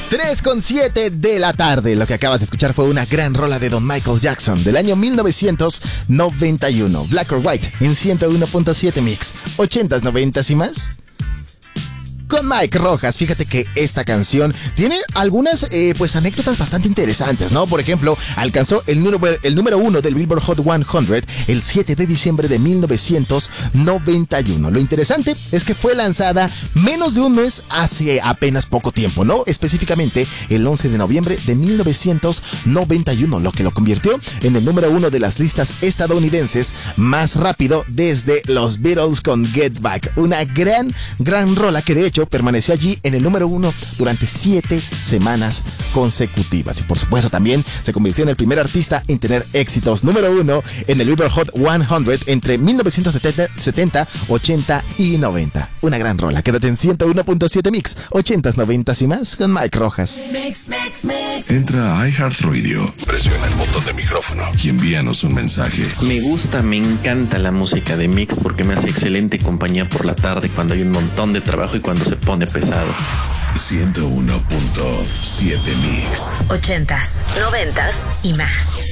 3:07 de la tarde. Lo que acabas de escuchar fue una gran rola de Don Michael Jackson del año 1991. Black or White en 101.7 Mix. 80s, 90s y más. Con Mike Rojas. Fíjate que esta canción tiene algunas pues anécdotas bastante interesantes, ¿no? Por ejemplo, alcanzó el número 1 del Billboard Hot 100 el 7 de diciembre de 1991. Lo interesante es que fue lanzada menos de un mes hace apenas poco tiempo, ¿no? Específicamente el 11 de noviembre de 1991, lo que lo convirtió en el número 1 de las listas estadounidenses más rápido desde los Beatles con Get Back. Una gran rola que de hecho permaneció allí en el número 1 durante 7 semanas consecutivas. Y por supuesto también se convirtió en el primer artista en tener éxitos número 1 en el Billboard Hot 100 entre 1970, 80 y 90. Una gran rola. Quédate en 101.7 Mix, 80s, 90s y más con Mike Rojas. Entra a iHeartRadio, presiona el botón de micrófono y envíanos un mensaje. Me encanta la música de Mix porque me hace excelente compañía por la tarde cuando hay un montón de trabajo y cuando se pone pesado. 101.7 Mix. 80s, 90s y más.